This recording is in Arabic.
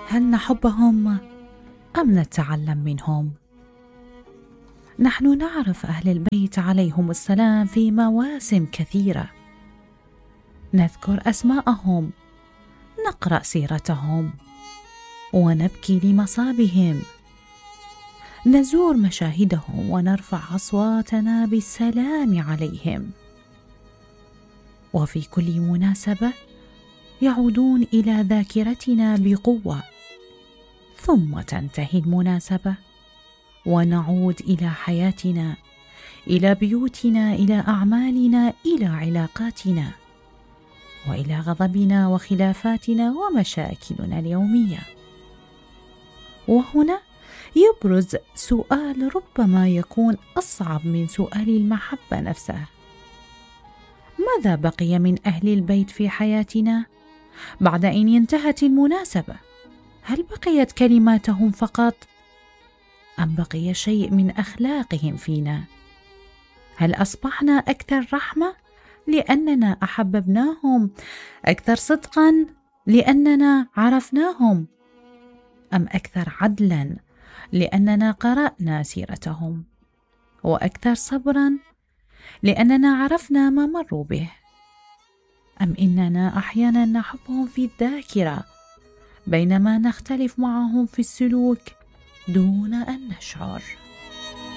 هل نحبهم أم نتعلم منهم؟ نحن نعرف أهل البيت عليهم السلام في مواسم كثيرة، نذكر أسماءهم، نقرأ سيرتهم، ونبكي لمصابهم، نزور مشاهدهم ونرفع أصواتنا بالسلام عليهم. وفي كل مناسبة يعودون إلى ذاكرتنا بقوة، ثم تنتهي المناسبة ونعود إلى حياتنا، إلى بيوتنا، إلى أعمالنا، إلى علاقاتنا، وإلى غضبنا وخلافاتنا ومشاكلنا اليومية. وهنا يبرز سؤال ربما يكون أصعب من سؤال المحبة نفسه: ماذا بقي من أهل البيت في حياتنا بعد أن انتهت المناسبة؟ هل بقيت كلماتهم فقط؟ أم بقي شيء من أخلاقهم فينا؟ هل أصبحنا أكثر رحمة لأننا أحببناهم، أكثر صدقا لأننا عرفناهم، أم أكثر عدلا لأننا قرأنا سيرتهم، وأكثر صبرا لأننا عرفنا ما مروا به؟ أم إننا أحيانا نحبهم في الذاكرة بينما نختلف معهم في السلوك دون أن نشعر؟